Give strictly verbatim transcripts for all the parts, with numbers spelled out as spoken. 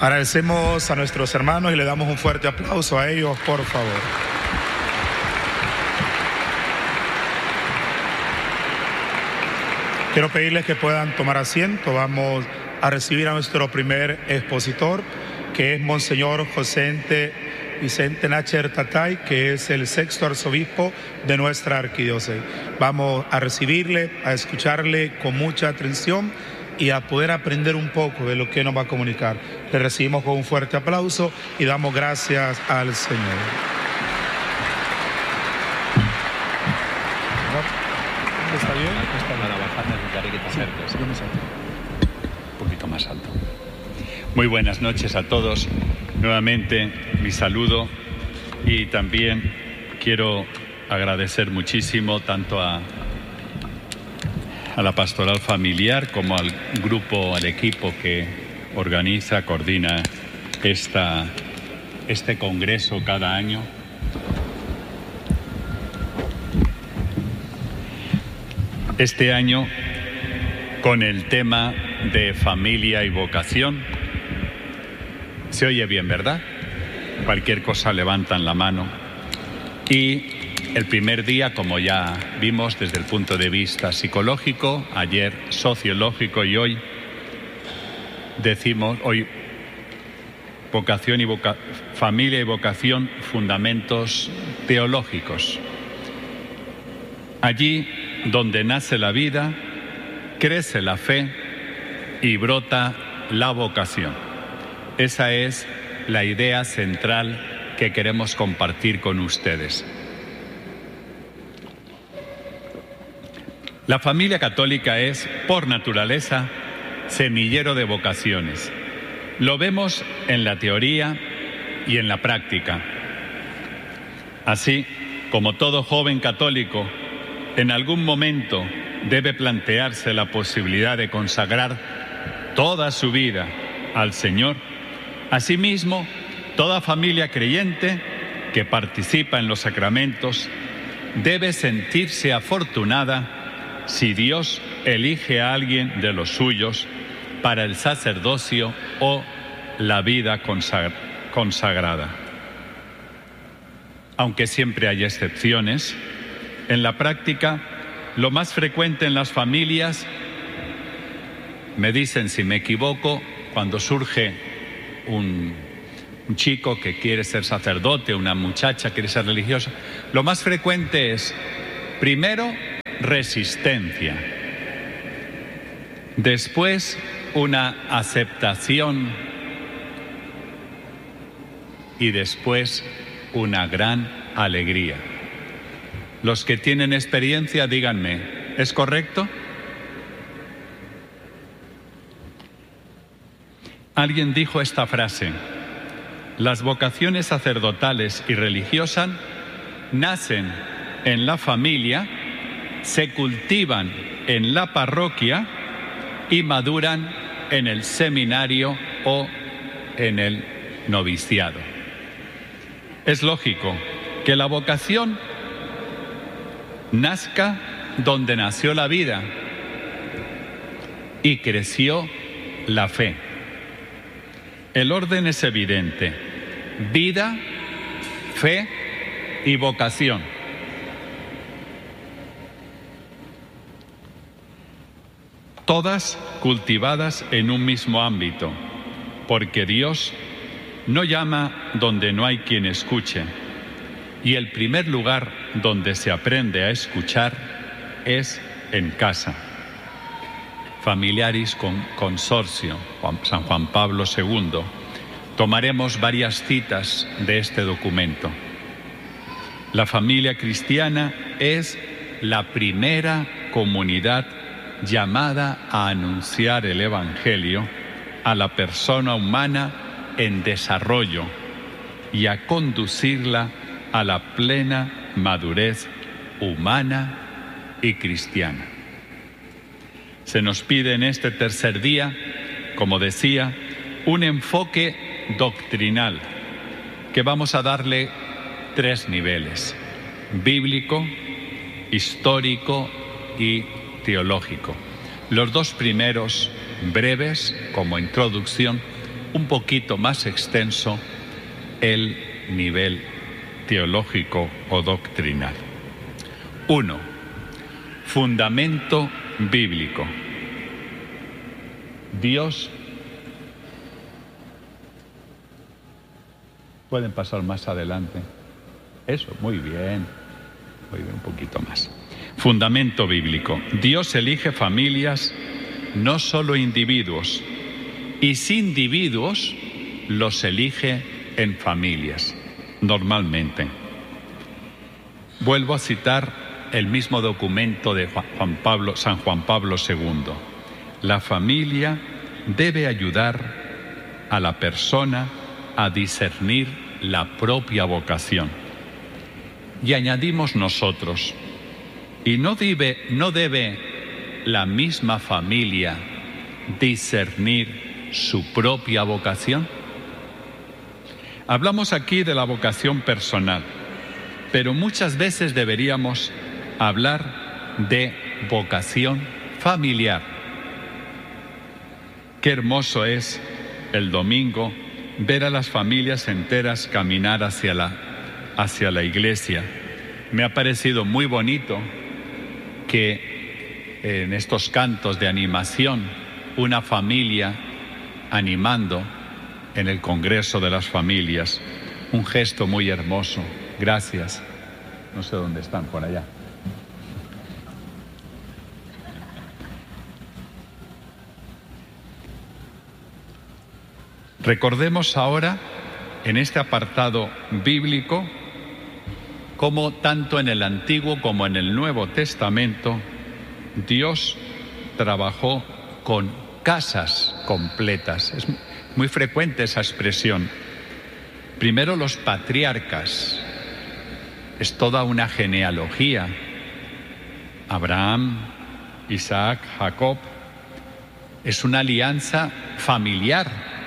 Agradecemos a nuestros hermanos y le damos un fuerte aplauso a ellos, por favor. Quiero pedirles que puedan tomar asiento. Vamos a recibir a nuestro primer expositor, que es Monseñor José Vicente Nácher Tatay, que es el sexto arzobispo de nuestra arquidiócesis. Vamos a recibirle, a escucharle con mucha atención y a poder aprender un poco de lo que nos va a comunicar. Le recibimos con un fuerte aplauso y damos gracias al Señor. ¿Está bien? Para bajar necesitaré que te acerques. Un poquito más alto. Muy buenas noches a todos. Nuevamente mi saludo y también quiero agradecer muchísimo tanto a a la pastoral familiar como al grupo, al equipo que organiza, coordina esta, este congreso cada año. Este año con el tema de familia y vocación. Se oye bien, ¿verdad? Cualquier cosa levantan la mano. Y el primer día, como ya vimos desde el punto de vista psicológico, ayer sociológico y hoy decimos, hoy vocación y voca, familia y vocación, fundamentos teológicos. Allí donde nace la vida, crece la fe y brota la vocación. Esa es la idea central que queremos compartir con ustedes. La familia católica es, por naturaleza, semillero de vocaciones. Lo vemos en la teoría y en la práctica. Así como todo joven católico en algún momento debe plantearse la posibilidad de consagrar toda su vida al Señor, asimismo, toda familia creyente que participa en los sacramentos debe sentirse afortunada si Dios elige a alguien de los suyos para el sacerdocio o la vida consagrada. Aunque siempre hay excepciones, en la práctica, lo más frecuente en las familias, me dicen si me equivoco, cuando surge un, un chico que quiere ser sacerdote, una muchacha que quiere ser religiosa, lo más frecuente es, primero, resistencia. Después, una aceptación. Y después, una gran alegría. Los que tienen experiencia, díganme, ¿es correcto? Alguien dijo esta frase: las vocaciones sacerdotales y religiosas nacen en la familia, se cultivan en la parroquia y maduran en el seminario o en el noviciado. Es lógico que la vocación nazca donde nació la vida y creció la fe. El orden es evidente: vida, fe y vocación. Todas cultivadas en un mismo ámbito, porque Dios no llama donde no hay quien escuche, y el primer lugar donde se aprende a escuchar es en casa. Familiaris Consortio, San Juan Pablo segundo, tomaremos varias citas de este documento. La familia cristiana es la primera comunidad llamada a anunciar el Evangelio a la persona humana en desarrollo y a conducirla a la plena madurez humana y cristiana. Se nos pide en este tercer día, como decía, un enfoque doctrinal que vamos a darle tres niveles: bíblico, histórico y teológico. Los dos primeros, breves como introducción, un poquito más extenso el nivel teológico o doctrinal. Uno, fundamento bíblico. Dios, pueden pasar más adelante. Eso, muy bien, muy bien, un poquito más. Fundamento bíblico. Dios elige familias, no solo individuos, y sin individuos los elige en familias, normalmente. Vuelvo a citar el mismo documento de Juan Pablo, San Juan Pablo segundo. La familia debe ayudar a la persona a discernir la propia vocación. Y añadimos nosotros, ¿y no debe, no debe la misma familia discernir su propia vocación? Hablamos aquí de la vocación personal, pero muchas veces deberíamos hablar de vocación familiar. Qué hermoso es el domingo ver a las familias enteras caminar hacia la, hacia la iglesia. Me ha parecido muy bonito que en estos cantos de animación, una familia animando en el Congreso de las Familias, un gesto muy hermoso. Gracias. No sé dónde están, por allá. Recordemos ahora, en este apartado bíblico, cómo tanto en el Antiguo como en el Nuevo Testamento, Dios trabajó con casas completas. Es muy frecuente esa expresión. Primero los patriarcas, es toda una genealogía. Abraham, Isaac, Jacob, es una alianza familiar.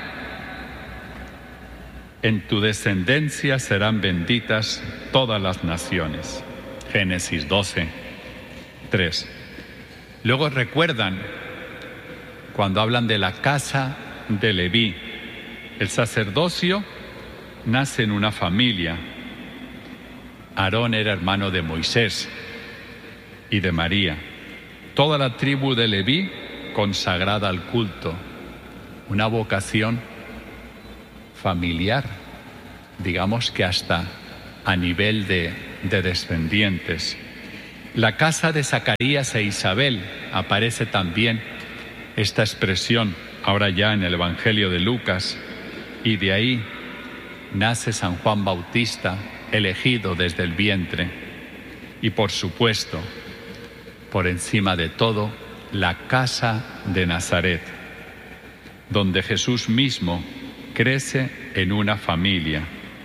En tu descendencia serán benditas todas las naciones. Génesis doce, tres. Luego recuerdan cuando hablan de la casa de Leví. El sacerdocio nace en una familia. Aarón era hermano de Moisés y de María. Toda la tribu de Leví consagrada al culto. Una vocación familiar, digamos que hasta a nivel de, de descendientes. La casa de Zacarías e Isabel, aparece también esta expresión ahora ya en el Evangelio de Lucas, y de ahí nace San Juan Bautista, elegido desde el vientre. Y por supuesto, por encima de todo, la casa de Nazaret, donde Jesús mismo crece en una familia.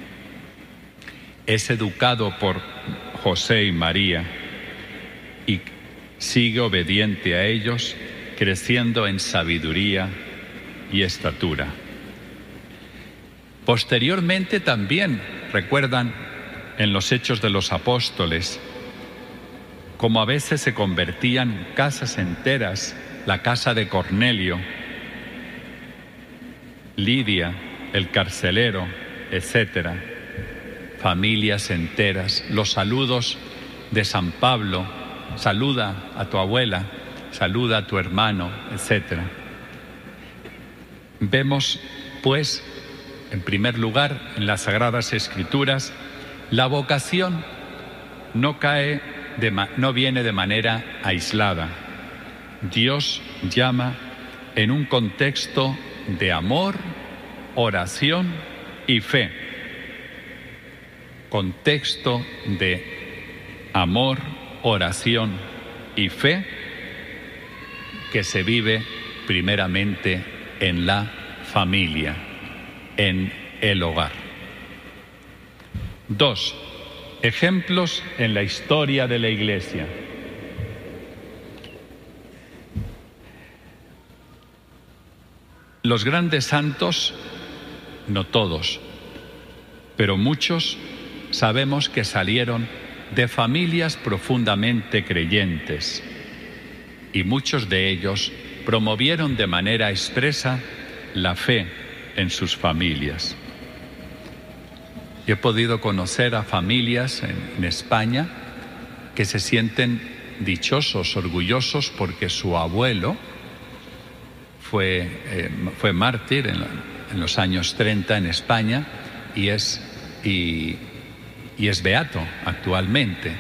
Es educado por José y María y sigue obediente a ellos, creciendo en sabiduría y estatura. Posteriormente también recuerdan en los Hechos de los Apóstoles cómo a veces se convertían casas enteras, la casa de Cornelio, Lidia, el carcelero, etcétera. Familias enteras. Los saludos de San Pablo, saluda a tu abuela, saluda a tu hermano, etcétera. Vemos, pues, en primer lugar, en las Sagradas Escrituras, la vocación no cae, de, no viene de manera aislada. Dios llama en un contexto de amor, oración y fe. Contexto de amor, oración y fe que se vive primeramente en la familia, en el hogar. Dos, ejemplos en la historia de la Iglesia. Los grandes santos, no todos, pero muchos, sabemos que salieron de familias profundamente creyentes, y muchos de ellos promovieron de manera expresa la fe en sus familias. Yo he podido conocer a familias en, en España que se sienten dichosos, orgullosos, porque su abuelo fue, eh, fue mártir en, la, en los años treinta en España y es, y, y es beato actualmente.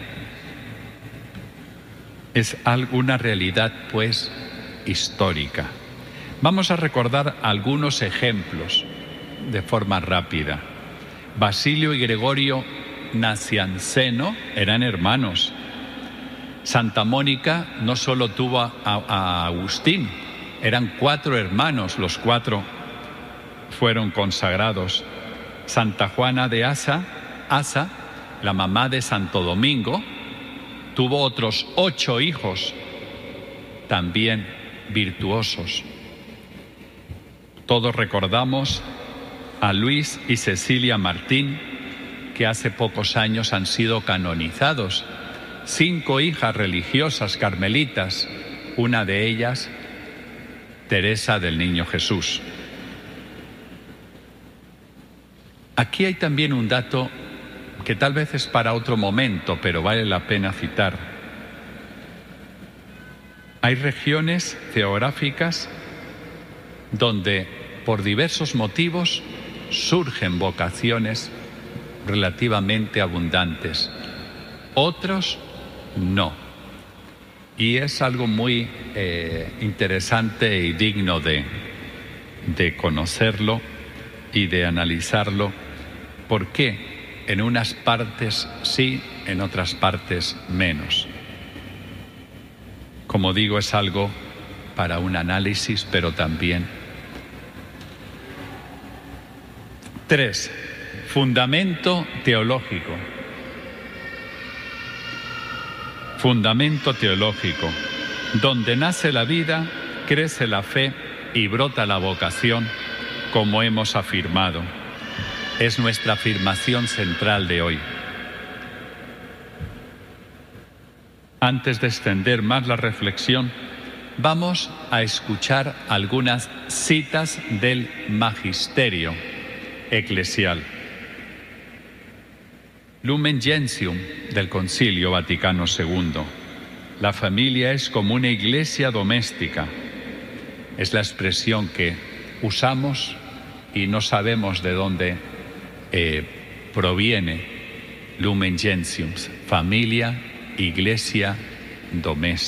Es alguna realidad, pues, histórica. Vamos a recordar algunos ejemplos de forma rápida. Basilio y Gregorio Nacianceno eran hermanos. Santa Mónica no solo tuvo a, a Agustín, eran cuatro hermanos, los cuatro fueron consagrados. Santa Juana de Asa, Asa, la mamá de Santo Domingo, tuvo otros ocho hijos, también virtuosos. Todos recordamos a Luis y Cecilia Martín, que hace pocos años han sido canonizados. Cinco hijas religiosas carmelitas, una de ellas, Teresa del Niño Jesús. Aquí hay también un dato que tal vez es para otro momento, pero vale la pena citar. Hay regiones geográficas donde, por diversos motivos, surgen vocaciones relativamente abundantes. Otros no. Y es algo muy eh, interesante y digno de, de conocerlo y de analizarlo. ¿Por qué? En unas partes sí, en otras partes menos. Como digo, es algo para un análisis, pero también. Tres, fundamento teológico. Fundamento teológico. Donde nace la vida, crece la fe y brota la vocación, como hemos afirmado. Es nuestra afirmación central de hoy. Antes de extender más la reflexión, vamos a escuchar algunas citas del Magisterio Eclesial. Lumen Gentium del Concilio Vaticano segundo. La familia es como una iglesia doméstica. Es la expresión que usamos y no sabemos de dónde eh, proviene Lumen Gentium, familia, iglesia doméstica.